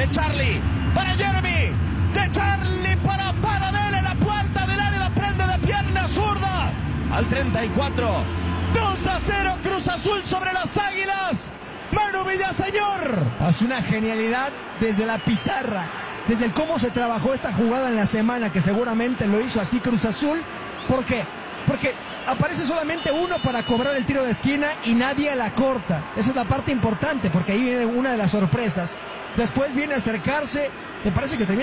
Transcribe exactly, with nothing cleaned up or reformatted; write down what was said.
De Charlie para Jeremy. De Charlie para Paradela en la puerta del área. La prende de pierna zurda. Al treinta y cuatro. dos a cero Cruz Azul sobre las Águilas. Manu Villaseñor. Hace una genialidad desde la pizarra, desde el cómo se trabajó esta jugada en la semana, que seguramente lo hizo así Cruz Azul. ¿Por qué? Porque aparece solamente uno para cobrar el tiro de esquina y nadie la corta. Esa es la parte importante, porque ahí viene una de las sorpresas. Después viene a acercarse, me parece que termina